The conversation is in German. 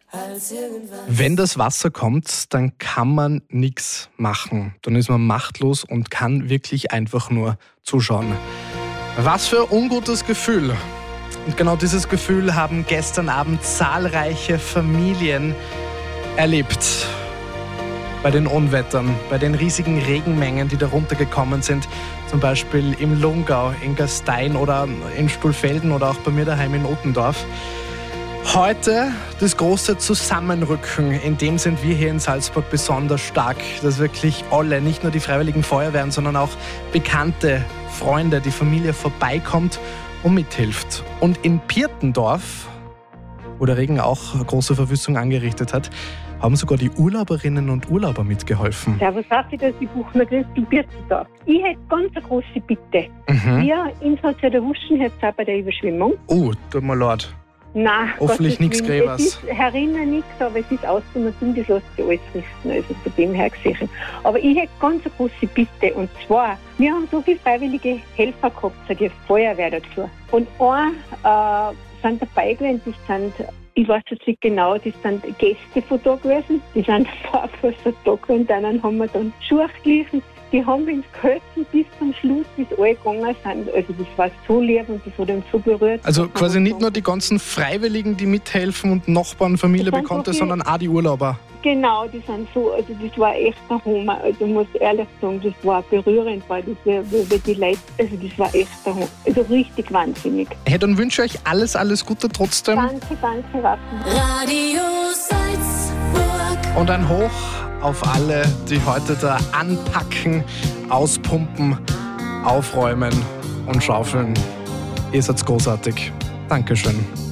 Wenn das Wasser kommt, dann kann man nichts machen. Dann ist man machtlos und kann wirklich einfach nur zuschauen. Was für ein ungutes Gefühl. Und genau dieses Gefühl haben gestern Abend zahlreiche Familien erlebt. Bei den Unwettern, bei den riesigen Regenmengen, die da runtergekommen sind. Zum Beispiel im Lungau, in Gastein oder in Stulfelden oder auch bei mir daheim in Ottendorf. Heute das große Zusammenrücken, in dem sind wir hier in Salzburg besonders stark, dass wirklich alle, nicht nur die Freiwilligen Feuerwehren, sondern auch Bekannte, Freunde, die Familie vorbeikommt und mithilft. Und in Pirtendorf, wo der Regen auch eine große Verwüstung angerichtet hat, haben sogar die Urlauberinnen und Urlauber mitgeholfen. Servus, das ist Buchner Christi Pirtendorf. Ich hätte ganz eine große Bitte. Wir, uns hat es ja der Huschen jetzt auch bei der Überschwemmung. Oh, tut mir leid. Nein, hoffentlich nichts Gräbers. Es ist herinnen nichts, aber es ist auszumachen, das lässt sich alles richten, also von dem her gesehen. Aber ich hätte ganz eine große Bitte, und zwar, wir haben so viele freiwillige Helfer gehabt, sage ich, Feuerwehr dazu. Und sind dabei gewesen, das sind, ich weiß jetzt nicht genau, das sind Gäste von da gewesen, die sind vorher da gewesen, denen haben wir dann Schuhe geliefert. Die haben uns geholfen bis zum Schluss, bis alle gegangen sind. Also das war so lieb und das hat uns so berührt. Also quasi nicht nur die ganzen Freiwilligen, die mithelfen und Nachbarn, Familie, Bekannte, sondern auch die Urlauber. Genau, die sind so, also das war echt ein Hammer. Also ich muss ehrlich sagen, das war berührend, weil die Leute, also das war echt ein Hammer. Also richtig wahnsinnig. Hey, dann wünsche ich euch alles Gute trotzdem. Danke, Waffen. Radio Salzburg. Und ein Hoch auf alle, die heute da anpacken, auspumpen, aufräumen und schaufeln. Ihr seid großartig. Dankeschön.